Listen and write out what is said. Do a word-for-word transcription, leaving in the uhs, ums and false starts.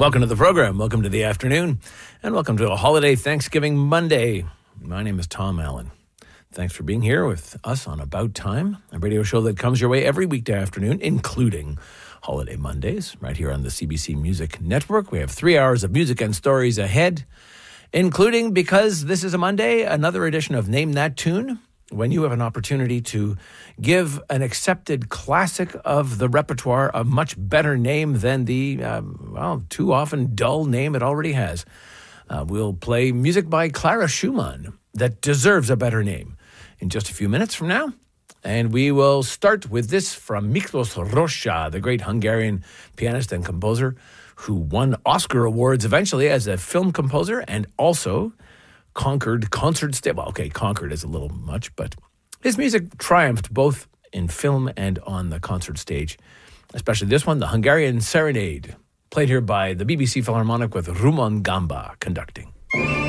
Welcome to the program. Welcome to the afternoon. And welcome to a holiday Thanksgiving Monday. My name is Tom Allen. Thanks for being here with us on About Time, a radio show that comes your way every weekday afternoon, including holiday Mondays, right here on the C B C Music Network. We have three hours of music and stories ahead, including, because this is a Monday, another edition of Name That Tune, when you have an opportunity to give an accepted classic of the repertoire a much better name than the, uh, well, too often dull name it already has. Uh, we'll play music by Clara Schumann that deserves a better name in just a few minutes from now. And we will start with this from Miklos Rozsa, the great Hungarian pianist and composer who won Oscar awards eventually as a film composer and also conquered concert stage. Well, okay, conquered is a little much, but his music triumphed both in film and on the concert stage, especially this one, the Hungarian Serenade, played here by the B B C Philharmonic with Rumon Gamba conducting.